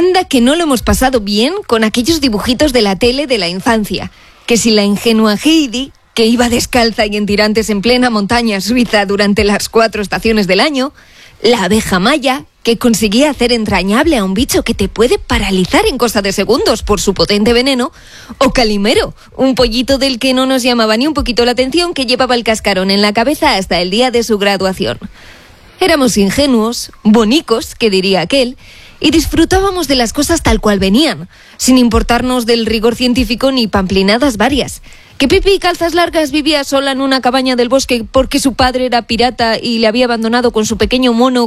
Anda que no lo hemos pasado bien con aquellos dibujitos de la tele de la infancia. Que si la ingenua Heidi, que iba descalza y en tirantes en plena montaña suiza durante las 4 estaciones del año. La abeja Maya, que conseguía hacer entrañable a un bicho que te puede paralizar en cosa de segundos por su potente veneno. O Calimero, un pollito del que no nos llamaba ni un poquito la atención, que llevaba el cascarón en la cabeza hasta el día de su graduación. Éramos ingenuos, bonicos, que diría aquel, y disfrutábamos de las cosas tal cual venían, sin importarnos del rigor científico ni pamplinadas varias. Que Pipi Calzas Largas vivía sola en una cabaña del bosque porque su padre era pirata y le había abandonado con su pequeño mono